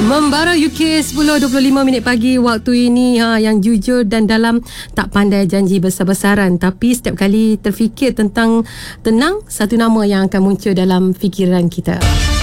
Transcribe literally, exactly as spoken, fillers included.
Membara U K sepuluh dua puluh lima minit pagi waktu ini, ha, yang jujur dan dalam, tak pandai janji besar-besaran, tapi setiap kali terfikir tentang tenang, satu nama yang akan muncul dalam fikiran kita.